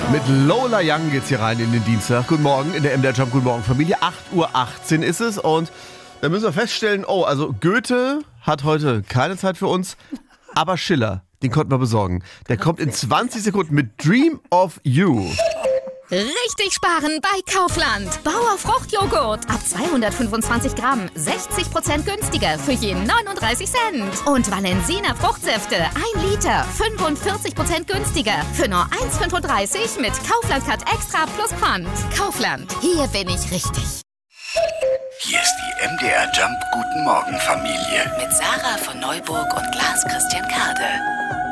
Mit Lola Young geht's hier rein in den Dienstag. Guten Morgen in der MDR Jump. Guten Morgen, Familie. 8:18 Uhr ist es und da müssen wir feststellen, also Goethe hat heute keine Zeit für uns, aber Schiller, den konnten wir besorgen. Der kommt in 20 Sekunden mit Dream of You. Richtig sparen bei Kaufland. Bauer Fruchtjoghurt. Ab 225 Gramm. 60% günstiger für je 39 Cent. Und Valensina Fruchtsäfte. 1 Liter. 45% günstiger für nur 1,35 mit Kaufland Cut Extra plus Pfand. Kaufland. Hier bin ich richtig. Hier ist die MDR Jump Guten Morgen Familie. Mit Sarah von Neuburg und Lars Christian Kade.